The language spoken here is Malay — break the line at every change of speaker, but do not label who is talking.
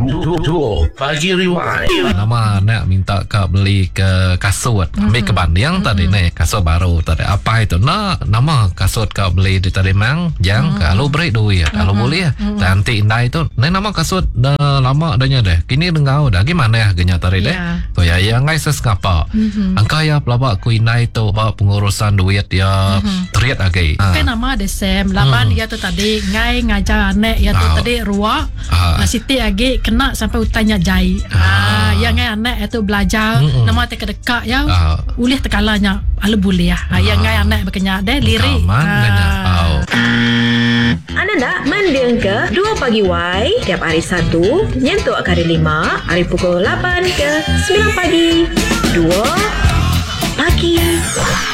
Dua Pagi Rewind.
Nama nak minta kau beli ke kasut. Ambil ke banding tadi ni kasut baru tadi. Apa itu? Nama kasut kau beli di tadi mang. Yang kalau beri duit, kalau boleh nanti indah itu. Ni nama kasut dah lama adanya deh. Kini dengar dah gimana ya harganya tadi deh. So ya yang guys ngapa? Angka ya pelabak ku indah itu pengurusan duit ya teriak lagi.
Kan nama ada Sam. Laban dia tu tadi ngajar anak ya tu tadi ruak. Siti lagi kena sampai utanya jai. Yang anak itu belajar nama dekat ya. Ulih tekalanya ala boleh ya. Yang anak berkenyak deh lirik.
Anda nak mendeng ke 2 Pagi Y tiap hari Sabtu nyentuk hari 5 hari pukul 8 ke 9 pagi. 2 Pagi